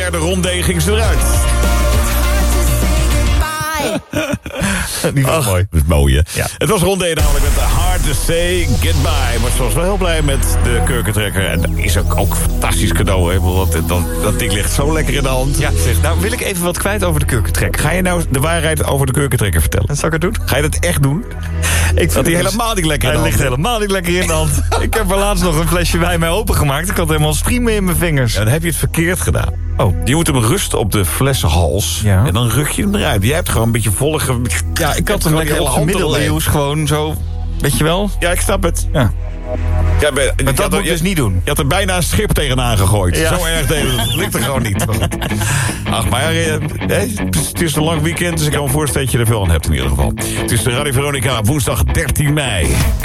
derde ronde ging ze eruit. Die was mooi. Dat is mooi, hè? Ja. Het was ronde namelijk met Hard to Say Goodbye. Maar ze was wel heel blij met de kurkentrekker. En dat is ook een fantastisch cadeau, hè? Dat ding ligt zo lekker in de hand. Ja, zeg, nou wil ik even wat kwijt over de kurkentrekker. Ga je nou de waarheid over de kurkentrekker vertellen? Dat zal ik het doen? Ga je dat echt doen? Ik Dat hij helemaal niet lekker in de Hij hand ligt helemaal niet lekker in de hand. Ik heb er laatst nog een flesje wijn mee opengemaakt. Ik had helemaal striemen in mijn vingers. Ja, dan heb je het verkeerd gedaan. Oh. Je moet hem rusten op de flessenhals. Ja. En dan ruk je hem eruit. Jij hebt gewoon een beetje vollige... Ja, ik had hem lekker op zijn middeleeuws gewoon zo... Weet je wel? Ja, ik snap het. Ja. Ja, Maar dat moet ik dus niet doen. Je had er bijna een schip tegenaan gegooid. Ja. Zo erg tegen het ligt er gewoon niet. Ach, maar het is een lang weekend, dus ik kan me voorstellen dat je er veel aan hebt in ieder geval. Het is de Radio Veronica, woensdag 13 mei.